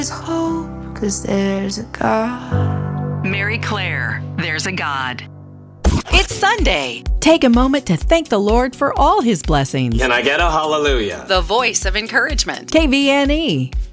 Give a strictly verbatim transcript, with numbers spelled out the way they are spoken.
hope, 'cause there's a God. Mary Claire, There's a God. It's Sunday. Take a moment to thank the Lord for all His blessings. Can I get a hallelujah? The voice of encouragement. K V N E.